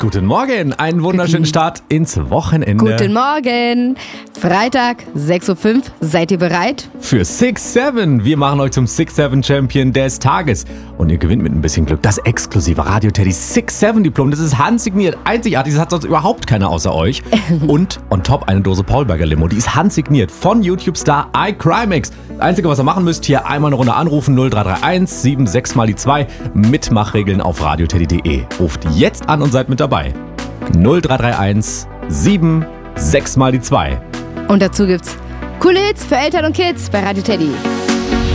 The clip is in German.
Guten Morgen, einen wunderschönen Start ins Wochenende. Guten Morgen, Freitag, 6.05 Uhr, seid ihr bereit? Für 6-7, wir machen euch zum 6-7 Champion des Tages. Und ihr gewinnt mit ein bisschen Glück das exklusive Radio Teddy 6-7 Diplom. Das ist handsigniert, einzigartig, das hat sonst überhaupt keiner außer euch. Und on top eine Dose Paulberger Limo, die ist handsigniert von YouTube-Star iCrimex. Das Einzige, was ihr machen müsst, hier einmal eine Runde anrufen, 0331 76 mal die 2, Mitmachregeln auf radioteddy.de. Ruft jetzt an und seid mit dabei. 0331 76 mal die 2. Und dazu gibt's coole Hits für Eltern und Kids bei Radio Teddy.